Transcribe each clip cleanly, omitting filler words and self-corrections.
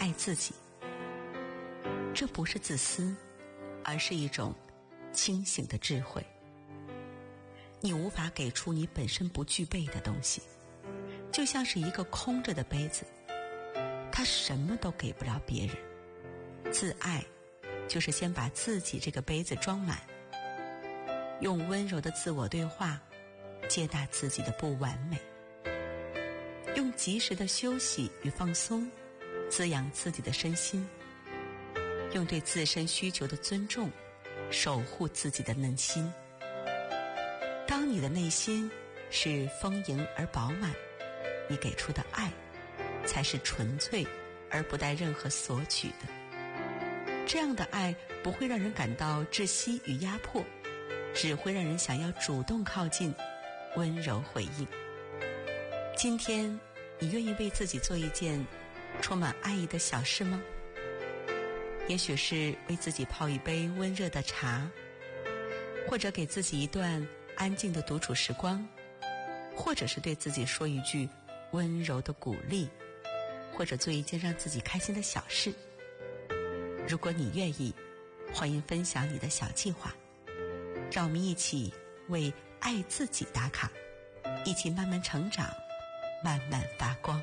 爱自己。这不是自私，而是一种清醒的智慧。你无法给出你本身不具备的东西，就像是一个空着的杯子，它什么都给不了别人。自爱就是先把自己这个杯子装满，用温柔的自我对话接纳自己的不完美，用及时的休息与放松滋养自己的身心，用对自身需求的尊重守护自己的内心。当你的内心是丰盈而饱满，你给出的爱才是纯粹而不带任何索取的。这样的爱不会让人感到窒息与压迫，只会让人想要主动靠近，温柔回应。今天你愿意为自己做一件充满爱意的小事吗？也许是为自己泡一杯温热的茶，或者给自己一段安静的独处时光，或者是对自己说一句温柔的鼓励，或者做一件让自己开心的小事。如果你愿意，欢迎分享你的小计划，让我们一起为爱自己打卡，一起慢慢成长，慢慢发光。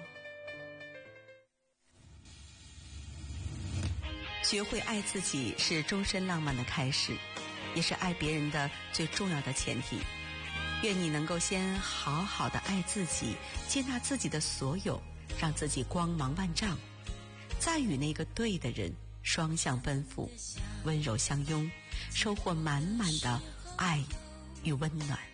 学会爱自己是终身浪漫的开始，也是爱别人的最重要的前提。愿你能够先好好的爱自己，接纳自己的所有，让自己光芒万丈，再与那个对的人双向奔赴，温柔相拥，收获满满的爱与温暖。